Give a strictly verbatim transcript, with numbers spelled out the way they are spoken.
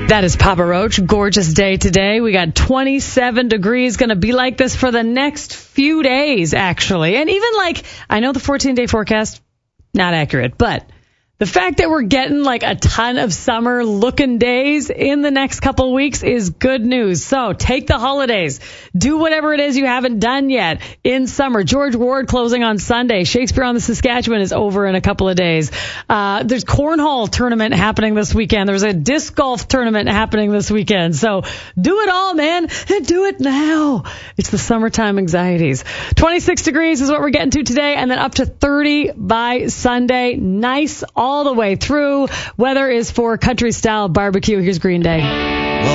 That is Papa Roach. Gorgeous day today. We got twenty-seven degrees. Going to be like this for the next few days, actually. And even like, I know the fourteen-day forecast, not accurate, but the fact that we're getting like a ton of summer looking days in the next couple of weeks is good news. So take the holidays. Do whatever it is you haven't done yet in summer. George Ward closing on Sunday. Shakespeare on the Saskatchewan is over in a couple of days. Uh, there's cornhole tournament happening this weekend. There's a disc golf tournament happening this weekend. So do it all, man. And do it now. It's the summertime anxieties. twenty-six degrees is what we're getting to today, and then up to thirty by Sunday. Nice all all the way through. Weather is for country style barbecue. Here's Green Day.